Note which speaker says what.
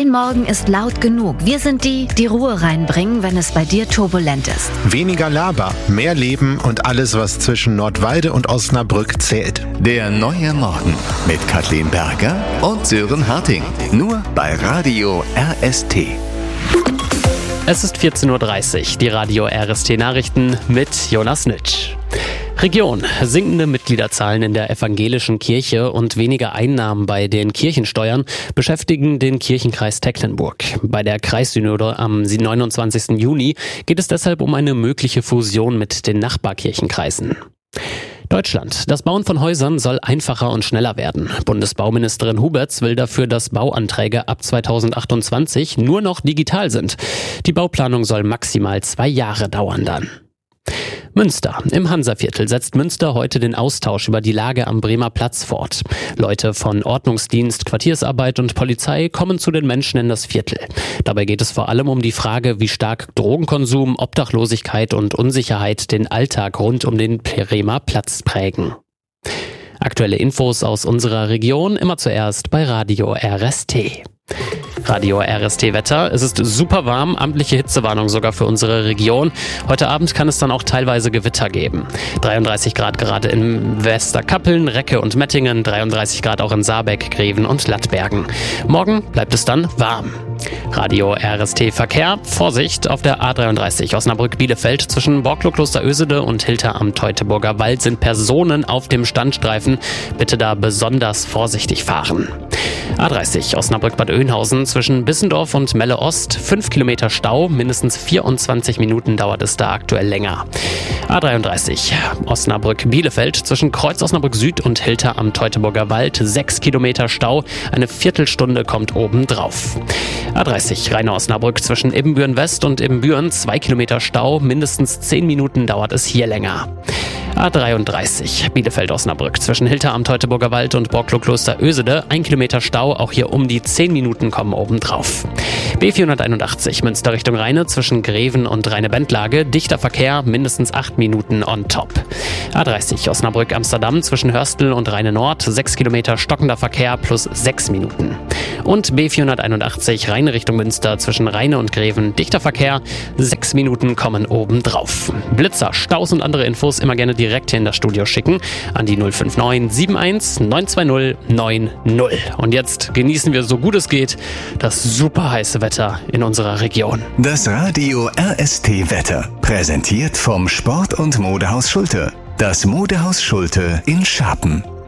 Speaker 1: Dein Morgen ist laut genug. Wir sind die Ruhe reinbringen, wenn es bei dir turbulent ist.
Speaker 2: Weniger Laber, mehr Leben und alles, was zwischen Nordwalde und Osnabrück zählt.
Speaker 3: Der neue Morgen mit Kathleen Berger und Sören Harting. Nur bei Radio RST.
Speaker 4: Es ist 14.30 Uhr, die Radio RST Nachrichten mit Jonas Nitsch. Region: sinkende Mitgliederzahlen in der evangelischen Kirche und weniger Einnahmen bei den Kirchensteuern beschäftigen den Kirchenkreis Tecklenburg. Bei der Kreissynode am 29. Juni geht es deshalb um eine mögliche Fusion mit den Nachbarkirchenkreisen. Deutschland: das Bauen von Häusern soll einfacher und schneller werden. Bundesbauministerin Huberts will dafür, dass Bauanträge ab 2028 nur noch digital sind. Die Bauplanung soll maximal 2 Jahre dauern dann. Münster: im Hansaviertel setzt Münster heute den Austausch über die Lage am Bremer Platz fort. Leute von Ordnungsdienst, Quartiersarbeit und Polizei kommen zu den Menschen in das Viertel. Dabei geht es vor allem um die Frage, wie stark Drogenkonsum, Obdachlosigkeit und Unsicherheit den Alltag rund um den Bremer Platz prägen. Aktuelle Infos aus unserer Region immer zuerst bei Radio RST. Radio RST Wetter: es ist super warm, amtliche Hitzewarnung sogar für unsere Region. Heute Abend kann es dann auch teilweise Gewitter geben. 33 Grad gerade in Westerkappeln, Recke und Mettingen, 33 Grad auch in Saarbeck, Greven und Lattbergen. Morgen bleibt es dann warm. Radio RST Verkehr: Vorsicht auf der A33 Osnabrück-Bielefeld zwischen Borklow-Kloster-Ösede und Hilter am Teutoburger Wald sind Personen auf dem Standstreifen. Bitte da besonders vorsichtig fahren. A30 Osnabrück-Bad Oeynhausen zwischen Bissendorf und Melle Ost, 5 Kilometer Stau, mindestens 24 Minuten dauert es da aktuell länger. A33 Osnabrück-Bielefeld zwischen Kreuz Osnabrück Süd und Hilter am Teutoburger Wald, 6 Kilometer Stau, eine Viertelstunde kommt oben drauf. A30 Rheine-Osnabrück zwischen Ibbenbüren West und Ibbenbüren, 2 Kilometer Stau, mindestens 10 Minuten dauert es hier länger. A33 Bielefeld-Osnabrück zwischen Hilter am Teutoburger Wald und Borklow-Kloster-Ösede, 1 Kilometer Stau, auch hier um die 10 Minuten kommen oben drauf. B481 Münster Richtung Rheine zwischen Greven und Rheine-Bendlage, dichter Verkehr, mindestens 8 Minuten on top. A30 Osnabrück-Amsterdam zwischen Hörstel und Rheine-Nord, 6 Kilometer stockender Verkehr plus 6 Minuten. Und B481 Rheine Richtung Münster zwischen Rheine und Greven, dichter Verkehr, 6 Minuten kommen oben drauf. Blitzer, Staus und andere Infos immer gerne direkt hier in das Studio schicken an die 059 71 920 90. Und jetzt genießen wir so gut es geht das super heiße Wetter in unserer Region.
Speaker 3: Das Radio RST Wetter, präsentiert vom Sport- und Modehaus Schulte. Das Modehaus Schulte in Scharpen.